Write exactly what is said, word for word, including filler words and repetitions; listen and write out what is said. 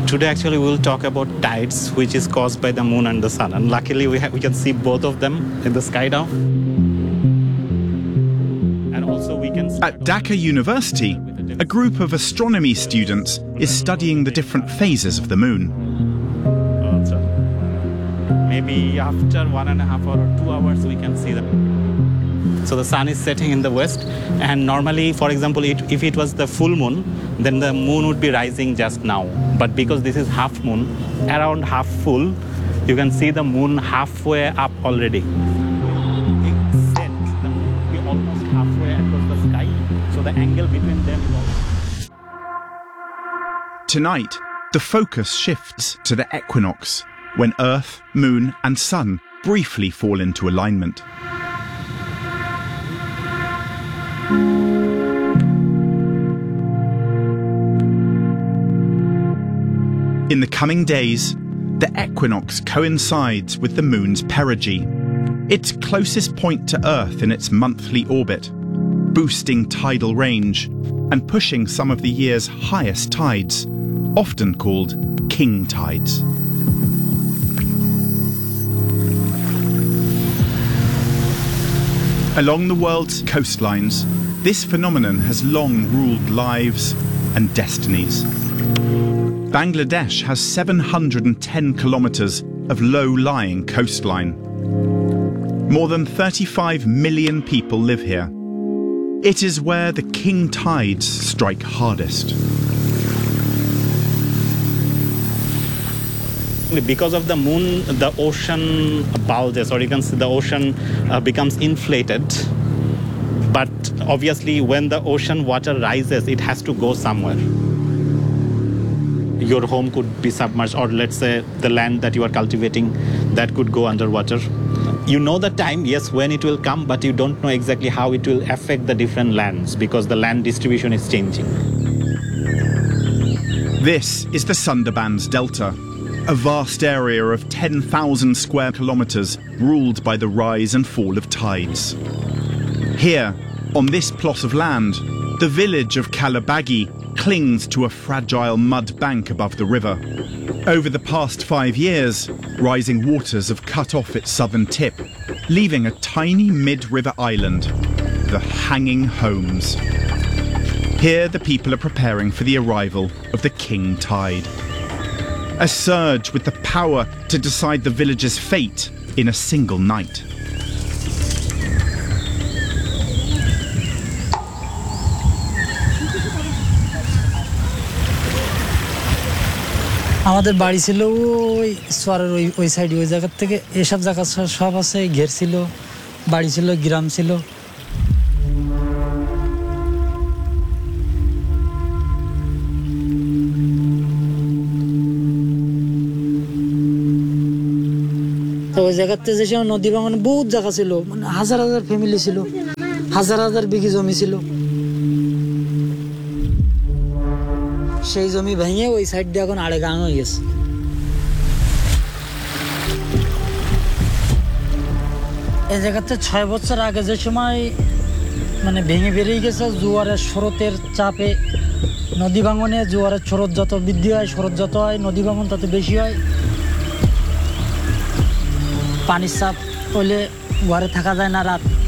Today, actually, we'll talk about tides, which is caused by the moon and the sun. And luckily, we, ha- we can see both of them in the sky now. And also, we can... At Dhaka University, a group of astronomy students is studying the different phases of the moon. Uh, so maybe after one and a half hour or two hours, we can see them. So the sun is setting in the west, and normally, for example, it, if it was the full moon, then the moon would be rising just now. But because this is half moon, around half full, you can see the moon halfway up already. It's set, the moon will be almost halfway across the sky, so the angle between them is almost... Tonight, the focus shifts to the equinox, when Earth, Moon and Sun briefly fall into alignment. In the coming days, the equinox coincides with the moon's perigee, its closest point to Earth in its monthly orbit, boosting tidal range and pushing some of the year's highest tides, often called king tides. Along the world's coastlines, this phenomenon has long ruled lives and destinies. Bangladesh has seven hundred ten kilometres of low-lying coastline. More than thirty-five million people live here. It is where the king tides strike hardest. Because of the moon, the ocean bulges, or you can see the ocean uh, becomes inflated. But obviously, when the ocean water rises, it has to go somewhere. Your home could be submerged, or let's say the land that you are cultivating, that could go underwater. You know the time, yes, when it will come, but you don't know exactly how it will affect the different lands, because the land distribution is changing. This is the Sundarbans Delta, a vast area of ten thousand square kilometres ruled by the rise and fall of tides. Here, on this plot of land, the village of Kalabagi clings to a fragile mud bank above the river. Over the past five years, rising waters have cut off its southern tip, leaving a tiny mid-river island, the Hanging Homes. Here, the people are preparing for the arrival of the king tide. A surge with the power to decide the village's fate in a single night. আমাদের বাড়ি ছিল ওই সোয়ারের ওই ওই সাইডে, ওই জায়গা থেকে এসব জায়গা সব আছে, ঘের ছিল, বাড়ি ছিল, গ্রাম ছিল। তো ওই জায়গাতে যে সময় নদী ভাঙন বহুত জায়গা ছিল, মানে হাজার হাজার ফ্যামিলি ছিল, হাজার হাজার বিঘি জমি ছিল। সেই জমি ভেঙে ওই সাইড দিয়ে এখন আড়ে গাং হয়ে গেছে। এই জায়গাতে ছয় বছর আগে যে সময় মানে ভেঙে বেরিয়ে গেছে, জোয়ারের স্রোতের চাপে, নদী ভাঙনে জোয়ারের স্রোত যত বৃদ্ধি হয়, স্রোত যত হয়, নদী ভাঙন তত বেশি হয়। পানির চাপ হলে ঘরে থাকা যায় না, রাত